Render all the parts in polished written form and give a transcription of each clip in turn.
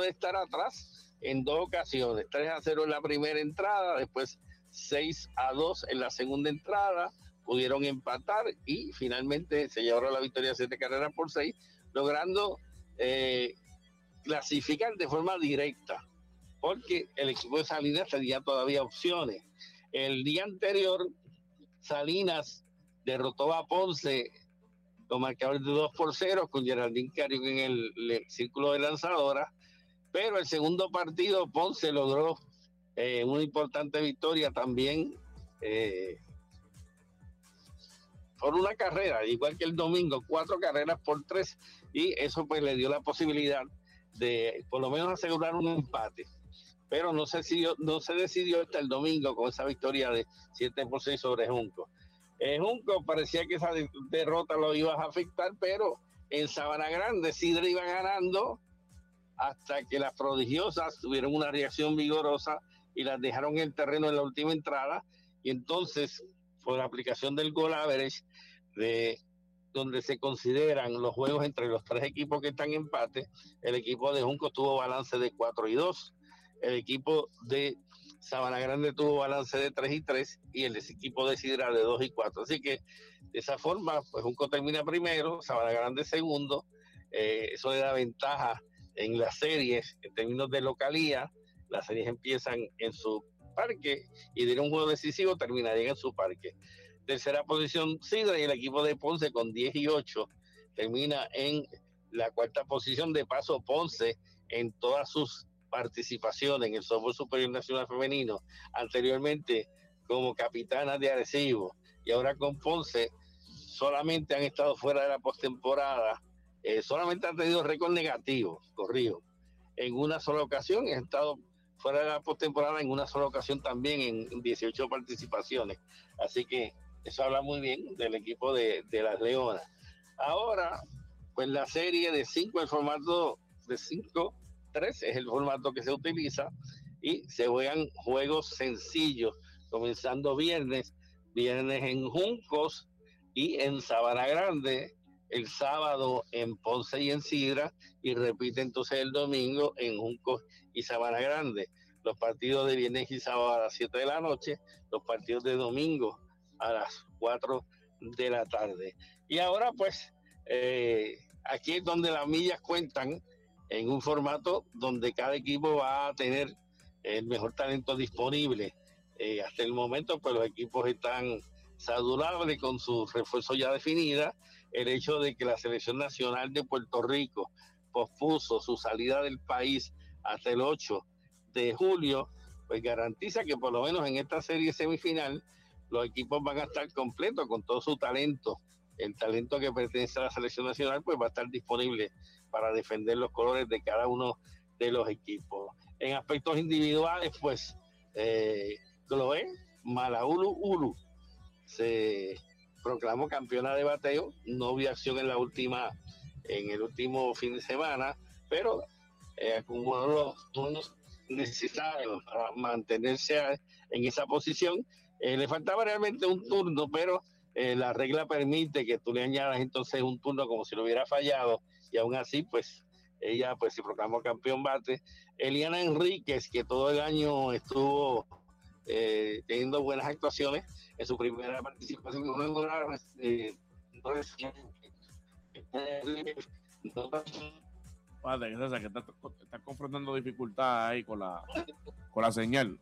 de estar atrás en 2 ocasiones, 3-0 en la primera entrada, después 6-2 en la segunda entrada, pudieron empatar y finalmente se llevaron la victoria 7 carreras por 6, logrando clasificar de forma directa, porque el equipo de Salinas tenía todavía opciones. El día anterior, Salinas derrotó a Ponce con marcadores de 2-0 con Geraldine Cario en el círculo de lanzadora, pero el segundo partido Ponce logró una importante victoria también por una carrera, igual que el domingo, 4 carreras por 3, y eso pues le dio la posibilidad de por lo menos asegurar un empate, pero no se decidió hasta el domingo con esa victoria de 7-6 sobre Junco. Junco parecía que esa derrota lo iba a afectar, pero en Sabana Grande Sidra iba ganando hasta que las prodigiosas tuvieron una reacción vigorosa y las dejaron en el terreno en la última entrada, y entonces por la aplicación del goal average, donde se consideran los juegos entre los 3 equipos que están en empate, el equipo de Junco tuvo balance de 4-2, el equipo de Sabana Grande tuvo balance de 3-3 y el equipo de Sidra de 2-4. Así que de esa forma, pues Junco termina primero, Sabana Grande segundo. Eso le da ventaja en las series en términos de localía. Las series empiezan en su parque y de un juego decisivo terminarían en su parque. Tercera posición Sidra, y el equipo de Ponce con 10-8 termina en la 4ª posición. De paso, Ponce en todas sus participaciones en el softball superior nacional femenino, anteriormente como capitana de Arecibo y ahora con Ponce, solamente han estado fuera de la postemporada, solamente han tenido récord negativo, corrijo, en una sola ocasión, y han estado fuera de la postemporada en una sola ocasión también en 18 participaciones. Así que eso habla muy bien del equipo de las Leonas. Ahora, pues la serie de 5, el formato de 5-3 es el formato que se utiliza, y se juegan juegos sencillos, comenzando viernes en Juncos y en Sabana Grande, el sábado en Ponce y en Sidra, y repite entonces el domingo en Juncos y Sabana Grande. Los partidos de viernes y sábado a las 7 de la noche, los partidos de domingo a las 4 de la tarde. Y ahora pues aquí es donde las millas cuentan, en un formato donde cada equipo va a tener el mejor talento disponible. Hasta el momento pues los equipos están saludables con sus refuerzos ya definidas. El hecho de que la selección nacional de Puerto Rico pospuso su salida del país hasta el 8 de julio, pues garantiza que por lo menos en esta serie semifinal los equipos van a estar completos con todo su talento. El talento que pertenece a la selección nacional pues va a estar disponible para defender los colores de cada uno de los equipos. En aspectos individuales, pues Chloé Malaulu se proclamó campeona de bateo. No hubo acción en el último fin de semana, pero acumuló los turnos necesarios para mantenerse en esa posición. Le faltaba realmente un turno, pero la regla permite que tú le añadas entonces un turno como si lo hubiera fallado, y aún así pues ella pues se proclamó campeón bate. Eliana Enríquez, que todo el año estuvo teniendo buenas actuaciones, en su primera participación en un lugar, Padre, que está confrontando dificultad ahí con la señal.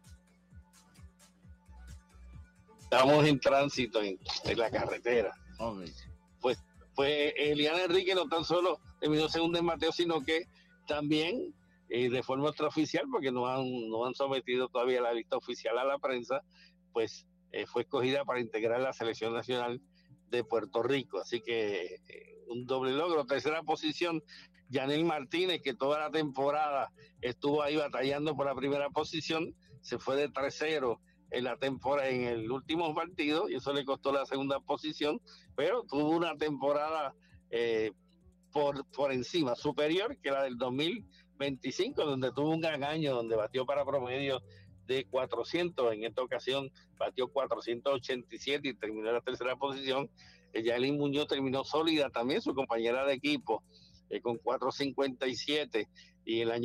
Estamos en tránsito en la carretera. Okay. Pues Eliana Enrique no tan solo terminó segundo en bateo, sino que también de forma extraoficial, porque no han sometido todavía la lista oficial a la prensa, pues fue escogida para integrar la selección nacional de Puerto Rico. Así que un doble logro. Tercera posición, Yanel Martínez, que toda la temporada estuvo ahí batallando por la primera posición, se fue de 3-0 en la temporada, en el último partido, y eso le costó la segunda posición, pero tuvo una temporada por encima, superior que la del 2025, donde tuvo un gran año, donde batió para promedio de 400. En esta ocasión batió 487 y terminó en la tercera posición. Yailin Muñoz terminó sólida también, su compañera de equipo, con 457, y el año